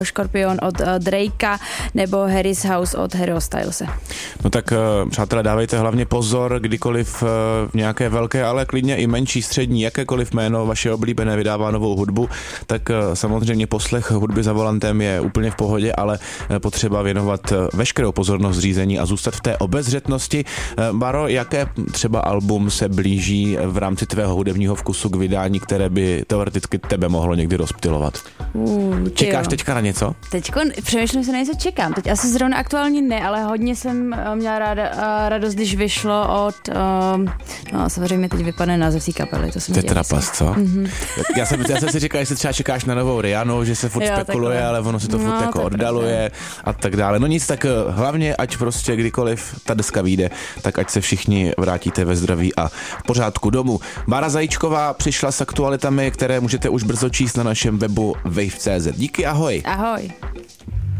Škorpion od Drakea nebo Harry's House od Harryho Stylese. No tak přátelé, dávejte hlavně pozor, kdykoliv v nějaké velké, ale klidně i menší, střední, jakékoliv jméno vaše oblíbené vydává novou hudbu, tak samozřejmě poslech hudby za volantem je úplně v pohodě, ale potřeba věnovat veškerou pozornost řízení a zůstat v té obezřetnosti. Báro, jaké třeba album se blíží v rámci tvého hudebního vkusu k vydání, které by teoreticky tebe mohlo někdy rozptylovat? Čekáš teďka na něco? Teďko přemýšlím se na něco čekám. Teď asi zrovna aktuálně ne, ale hodně jsem měla radost, když vyšlo od... no samozřejmě teď vypadne název té kapely. To je Tetrapas, co? Mm-hmm. Já jsem si říkal, jestli třeba čekáš na novou Rianu, že se furt spekuluje, takhle. Ale ono se to furt jako oddaluje a tak dále. No nic, tak hlavně, ať prostě kdykoliv ta deska vyjde, tak ať se všichni vrátíte ve zdraví a v pořádku domů. Bára Zajíčková přišla s aktualitami, které můžete už brzo číst na našem webu wave.cz. Díky, ahoj. Ahoj.